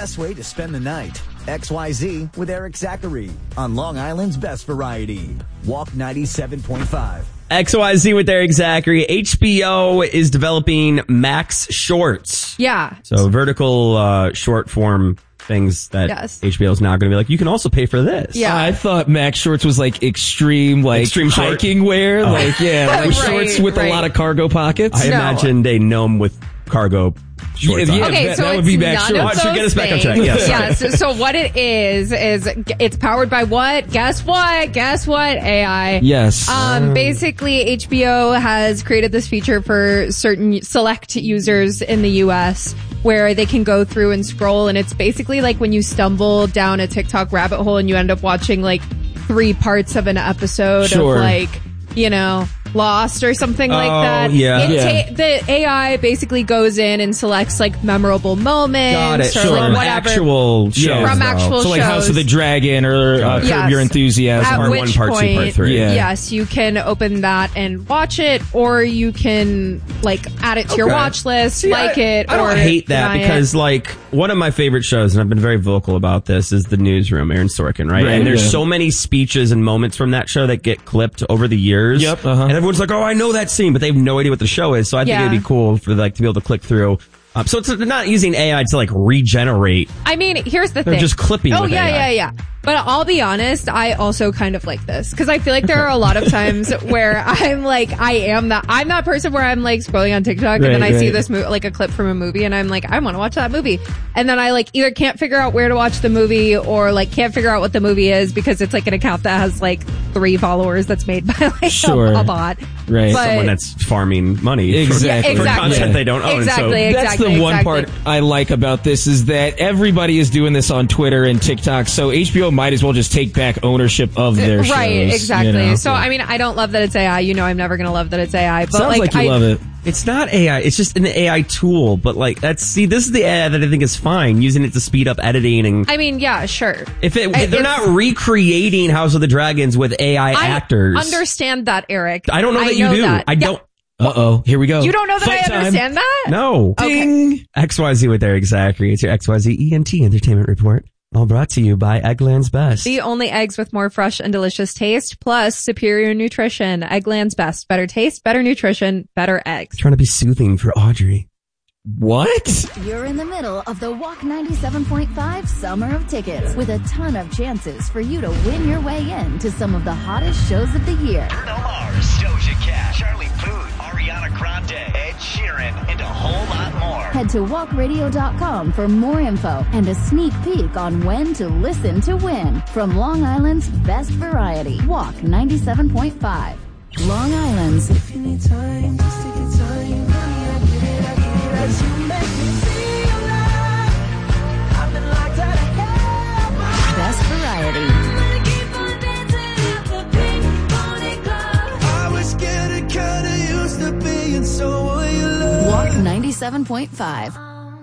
best way to spend the night. XYZ with Eric Zachary on Long Island's best variety. Walk 97.5. XYZ with Eric Zachary. HBO is developing Max Shorts. Yeah. So vertical short form things that HBO is now going to be like, you can also pay for this. Yeah. I thought Max Shorts was like extreme hiking wear. Oh. Like shorts with a lot of cargo pockets. I imagined a gnome with cargo shorts on. Okay, so that would be Max Shorts. I should get us back on track. Yes. So what it is it's powered by what? Guess what? AI. Yes. Basically, HBO has created this feature for certain select users in the U.S. where they can go through and scroll, and it's basically like when you stumble down a TikTok rabbit hole and you end up watching like 3 parts of an episode of like, Lost or something like that. The AI basically goes in and selects like memorable moments or like whatever. Actual shows, from actual so like shows. House of the Dragon or Curb Your Enthusiasm. At part which 1, part point, 2, part 3. Yes, you can open that and watch it, or you can like add it to your watch list, it. I don't hate that because like one of my favorite shows, and I've been very vocal about this, is The Newsroom, Aaron Sorkin, right? And there's so many speeches and moments from that show that get clipped over the years. Yep. And everyone's like, oh, I know that scene, but they have no idea what the show is. So I think it'd be cool for like to be able to click through. So it's not using AI to like regenerate. I mean, here's the thing. They're just clipping with AI. Yeah. But I'll be honest, I also kind of like this because I feel like there are a lot of times where I'm like, I'm that person where I'm like scrolling on TikTok and then I see this like a clip from a movie and I'm like, I want to watch that movie. And then I like either can't figure out where to watch the movie or like can't figure out what the movie is because it's like an account that has like 3 followers that's made by like a bot. Right. But someone that's farming money exactly. for content they don't own. That's the one part I like about this is that everybody is doing this on Twitter and TikTok, so HBO might as well just take back ownership of their shows. Right, exactly. So, I mean, I don't love that it's AI. I'm never going to love that it's AI. But sounds like you love it. It's not AI. It's just an AI tool. But like, this is the AI that I think is fine, using it to speed up editing. And I mean, yeah, sure. If they're not recreating House of the Dragons with AI actors. I understand that, Eric. I don't know that you do. I don't. Uh-oh, here we go. You don't know that Fight I understand that? No. Ding. XYZ with Eric Zachary. It's your XYZ ENT Entertainment Report. All brought to you by Eggland's Best. The only eggs with more fresh and delicious taste, plus superior nutrition. Eggland's Best. Better taste, better nutrition, better eggs. Trying to be soothing for Audrey. What? You're in the middle of the Walk 97.5 Summer of Tickets with a ton of chances for you to win your way in to some of the hottest shows of the year. Bruno Mars, Doja Cat, Charlie Puth, Ariana Grande, Ed Sheeran, and a whole lot more. Head to walkradio.com for more info and a sneak peek on when to listen to win from Long Island's best variety. Walk 97.5. Long Island's. If you need time, just take your time. Best variety. I was getting kinda used to being someone you love. Walk 97.5.